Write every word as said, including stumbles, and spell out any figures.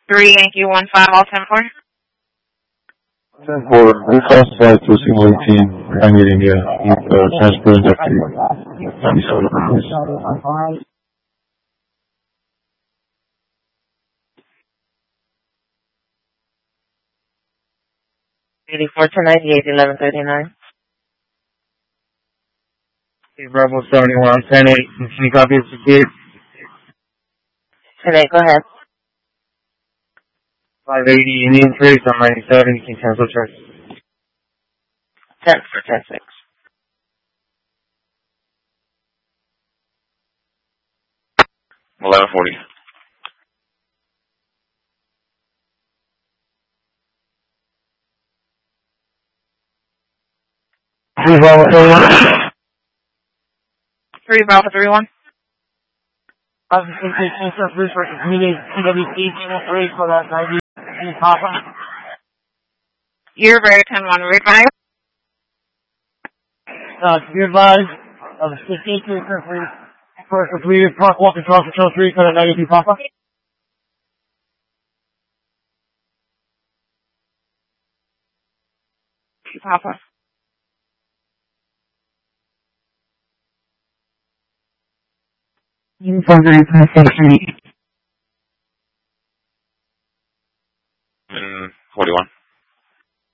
three Yankee one five, all ten four. ten four, request flight to single eighteen, I'm meeting you, uh, transfer activity. eighty-four ten ninety-eight, eleven thirty-nine. Bravo seventy-one, ten eight, can you copy the secure? ten eight, go ahead. five eighty, Indian Trace on ninety-seven, you can cancel charge. ten for ten six. eleven forty. three Bravo thirty-one. three Bravo thirty-one. I've just been taking some food for community T W C channel three for that ninety and Papa. You're very ten one, revive. Uh, to be advised of the sixty-eight for free for completed park walk control control three for the ninety-two Papa. Papa. Uniform ninety-five station eight.